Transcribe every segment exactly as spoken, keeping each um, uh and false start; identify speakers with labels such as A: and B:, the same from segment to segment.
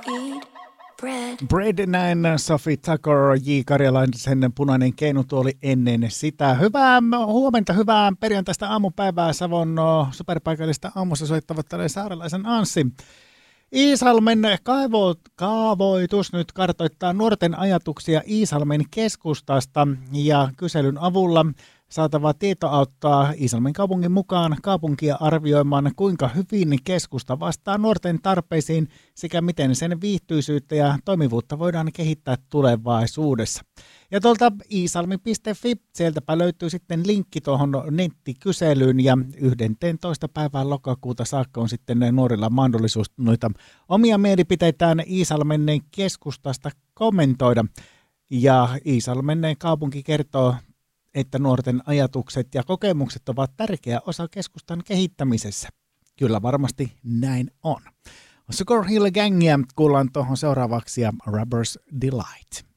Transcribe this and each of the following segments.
A: eat bread.
B: Bread, näin Sophie Tucker, J. Karjalaisen Punainen keinutuoli ennen sitä. Hyvää huomenta, hyvää perjantaista aamupäivää Savon superpaikallista aamussa soittavat tälle saarelaisen Anssi. Iisalmen kaivo, kaavoitus nyt kartoittaa nuorten ajatuksia Iisalmen keskustasta ja kyselyn avulla saatava tieto auttaa Iisalmen kaupungin mukaan kaupunkia arvioimaan, kuinka hyvin keskusta vastaa nuorten tarpeisiin sekä miten sen viihtyisyyttä ja toimivuutta voidaan kehittää tulevaisuudessa. Ja tuolta iisalmi piste fi, sieltäpä löytyy sitten linkki tuohon nettikyselyyn ja yhdentoista päivän lokakuuta saakka on sitten nuorilla mahdollisuus noita omia mielipiteitään Iisalmen keskustasta kommentoida. Ja Iisalmen kaupunki kertoo, että nuorten ajatukset ja kokemukset ovat tärkeä osa keskustan kehittämisessä. Kyllä varmasti näin on. Sugar Hill Gangia kuullaan tuohon seuraavaksi ja Rubber's Delight.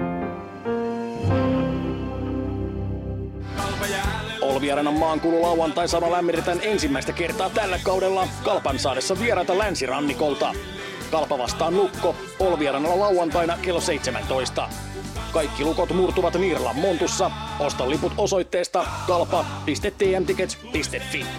C: Olviareenan maankulu lauantai sama lämmitetään ensimmäistä kertaa tällä kaudella Kalpan saadessa vieraita länsirannikolta. Kalpa vastaan Lukko Olviareenalla lauantaina kello seitsemäntoista. Kaikki lukot murtuvat Niiralan Montussa. Osta liput osoitteesta kalpa piste t m tickets piste f i.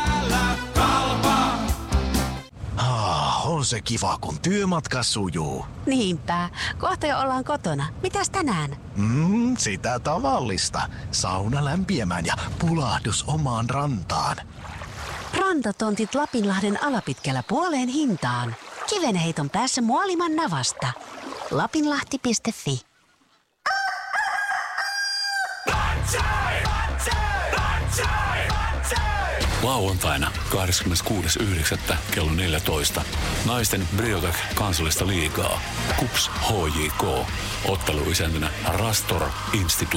D: Ah, on se kiva, kun työmatka sujuu.
E: Niinpä. Kohta jo ollaan kotona. Mitäs tänään?
D: Mm, sitä tavallista. Sauna lämpiämään ja pulahdus omaan rantaan.
E: Rantatontit Lapinlahden alapitkällä puoleen hintaan. Kivenheiton päässä Muoliman navasta. lapinlahti piste f i.
F: Lauantaina kahdeskymmeneskuudes yhdeksättä kello neljätoista. Naisten Briotech kansallista liigaa. K U P S H J K. Otteluisäntänä Rastor Institute.